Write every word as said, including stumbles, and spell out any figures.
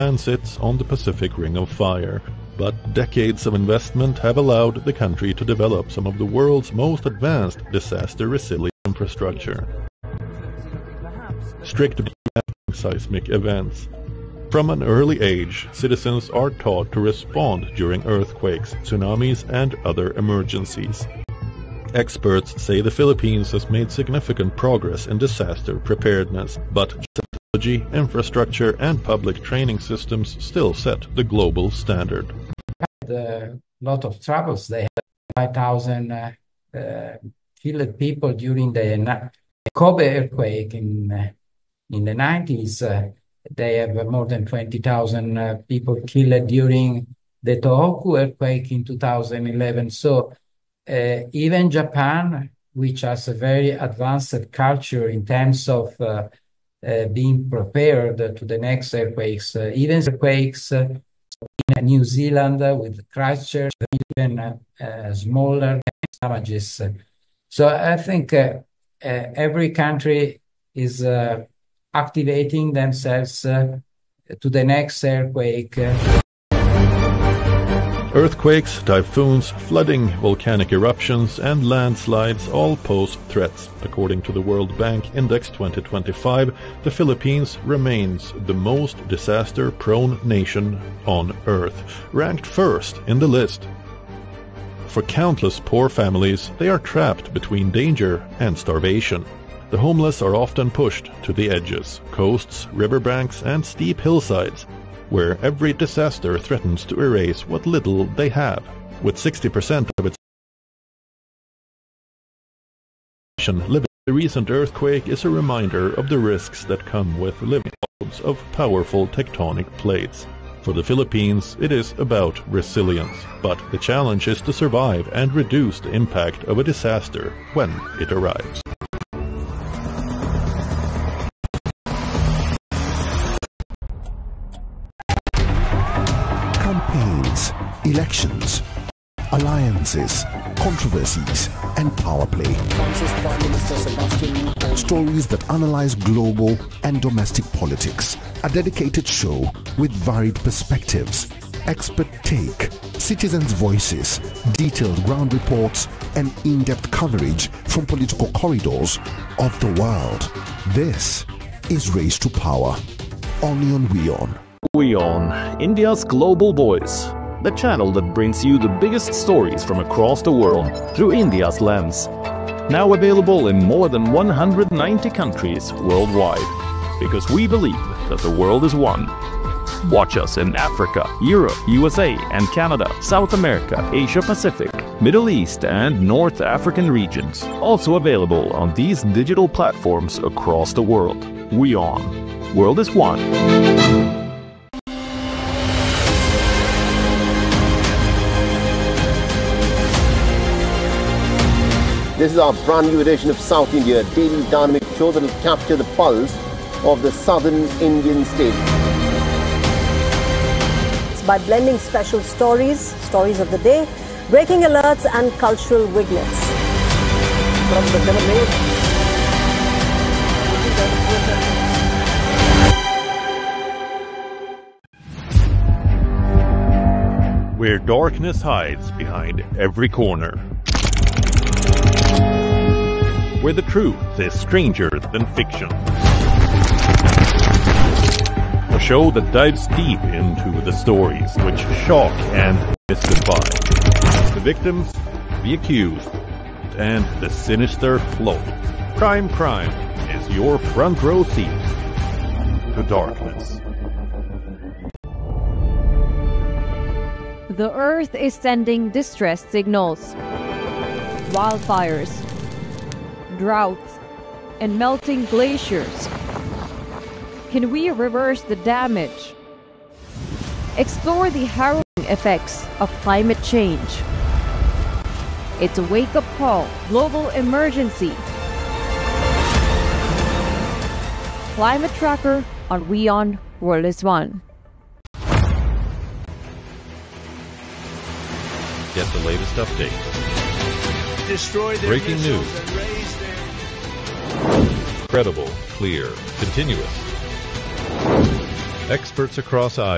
Japan sits on the Pacific Ring of Fire, but decades of investment have allowed the country to develop some of the world's most advanced disaster-resilient infrastructure. Strict seismic events. From an early age, citizens are taught to respond during earthquakes, tsunamis, and other emergencies. Experts say the Philippines has made significant progress in disaster preparedness, but technology, infrastructure, and public training systems still set the global standard. A lot of troubles. They had five thousand uh, uh, killed people during the Kobe earthquake in uh, in the nineties. Uh, they have more than twenty thousand uh, people killed during the Tohoku earthquake in two thousand eleven. So uh, even Japan, which has a very advanced culture in terms of uh, uh, being prepared to the next earthquakes, uh, even earthquakes uh, in New Zealand uh, with Christchurch, even uh, uh, smaller damages. So I think uh, uh, every country is uh, activating themselves uh, to the next earthquake. Earthquakes, typhoons, flooding, volcanic eruptions, and landslides all pose threats. According to the World Bank Index twenty twenty-five, the Philippines remains the most disaster-prone nation on Earth, ranked first in the list. For countless poor families, they are trapped between danger and starvation. The homeless are often pushed to the edges, coasts, riverbanks, and steep hillsides, where every disaster threatens to erase what little they have. With sixty percent of its population living, the recent earthquake is a reminder of the risks that come with living clouds of powerful tectonic plates. For the Philippines, it is about resilience, but the challenge is to survive and reduce the impact of a disaster when it arrives. Campaigns, elections, alliances, controversies, and power play. Stories that analyze global and domestic politics. A dedicated show with varied perspectives, expert take, citizens' voices, detailed ground reports, and in-depth coverage from political corridors of the world. This is Race to Power, only on WION. WION, India's global voice. The channel that brings you the biggest stories from across the world through India's lens. Now available in more than one hundred ninety countries worldwide. Because we believe that the world is one. Watch us in Africa, Europe, U S A and Canada, South America, Asia Pacific, Middle East and North African regions. Also available on these digital platforms across the world. WION. World is one. This is our brand new edition of South India, a daily dynamic show that will capture the pulse of the southern Indian state. By blending special stories, stories of the day, breaking alerts and cultural vignettes. From the Where darkness hides behind every corner. Where the truth is stranger than fiction. A show that dives deep into the stories which shock and mystify. The victims, the accused, and the sinister flow. Crime Crime is your front row seat to darkness. The Earth is sending distress signals. Wildfires, droughts, and melting glaciers. Can we reverse the damage? Explore the harrowing effects of climate change. It's a wake-up call, global emergency. Climate Tracker on WION, World is One. Get the latest updates. Destroy their breaking news. Credible, clear, continuous. Experts across aisles.